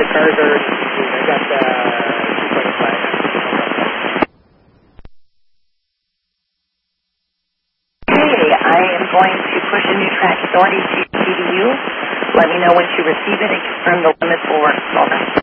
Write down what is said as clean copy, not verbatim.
cars are already complete. I got 2.5. Okay, I am going to push a new track authority to CDU. Let me know once you receive it and confirm the limits will work. Over.